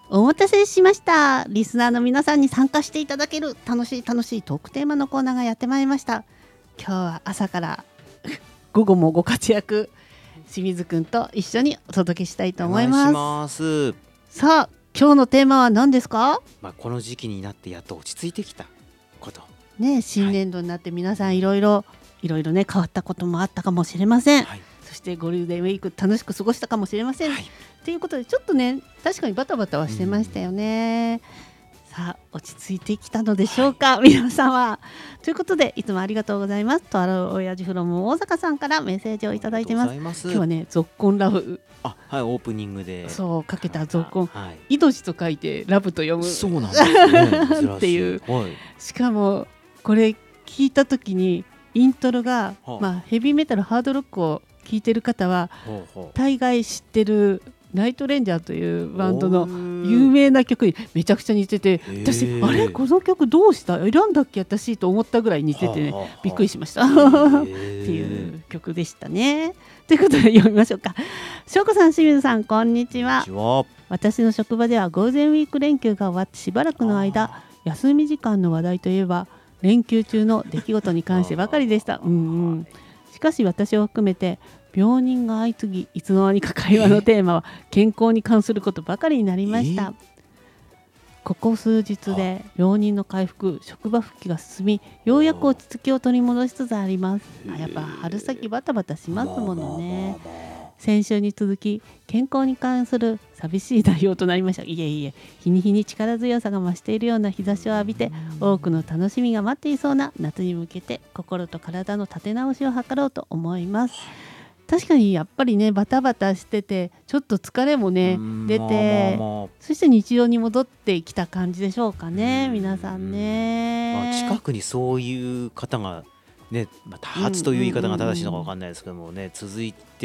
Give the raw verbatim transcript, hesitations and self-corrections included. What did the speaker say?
お待たせしました。リスナーの皆さんに参加していただける楽しい楽しいトークテーマのコーナーがやってまいりました。今日は朝から午後もご活躍、清水くんと一緒にお届けしたいと思います。 お願いします。 さあ、今日のテーマは何ですか？ まあ、この時期になってやっと落ち着いてきたことね、新年度になって皆さんいろいろいろいろね変わったこともあったかもしれません、はい、そしてゴールデンウィーク楽しく過ごしたかもしれません、はい、ということでちょっとね確かにバタバタはしてましたよね。さあ落ち着いてきたのでしょうか、はい、皆さんは。ということでいつもありがとうございます。とある親父フロム大阪さんからメッセージをいただいてます。今日はねゾッコンラブ、 あ、はい、オープニングでそうかけたゾッコン、はい、命と書いてラブと読む、 そうなんですねっていう、 はい、 しかもこれ聞いた時にイントロが、はあまあ、ヘビーメタルハードロックを聴いてる方は、はあはあ、大概知ってるナイトレンジャーというバンドの有名な曲にめちゃくちゃ似てて、私あれこの曲どうした選んだっけ私と思ったぐらい似てて、ねはあはあ、びっくりしましたっていう曲でしたね。ということで読みましょうか。しょうこさん、清水さん、こんにちは。私の職場ではゴールデンウィーク連休が終わってしばらくの間、休み時間の話題といえば連休中の出来事に関してばかりでした。うんうん、しかし私を含めて病人が相次ぎ、いつの間にか会話のテーマは健康に関することばかりになりました。ここ数日で病人の回復、職場復帰が進み、ようやく落ち着きを取り戻しつつあります。あ、やっぱ春先バタバタしますものね。先週に続き健康に関する寂しい内容となりました。いえいえ、日に日に力強さが増しているような日差しを浴びて、多くの楽しみが待っていそうな夏に向けて心と体の立て直しを図ろうと思います。確かにやっぱりねバタバタしててちょっと疲れもね出て、まあまあまあ、そして日常に戻ってきた感じでしょうかね、皆さんね。 まあ、近くにそういう方がね、まあ、多発という言い方が正しいのか分かんないですけどもね、続いて